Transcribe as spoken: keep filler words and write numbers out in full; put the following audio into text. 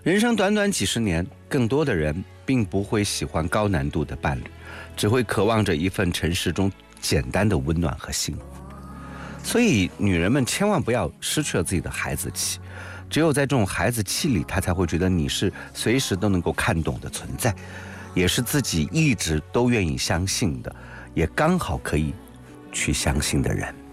人生短短几十年，更多的人并不会喜欢高难度的伴侣，只会渴望着一份尘世中简单的温暖和幸福。所以女人们千万不要失去了自己的孩子气，只有在这种孩子气里，她才会觉得你是随时都能够看懂的存在，也是自己一直都愿意相信的，也刚好可以去相信的人。